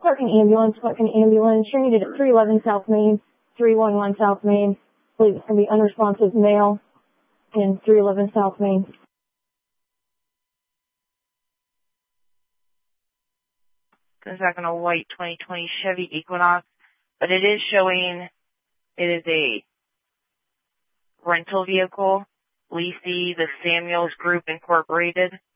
Parking ambulance. You're needed at 311 South Main, 311 South Main. I believe it's going to be unresponsive male in 311 South Main. Comes back on a white 2020 Chevy Equinox, but it is showing it is a rental vehicle. Leasey, the Samuels Group Incorporated.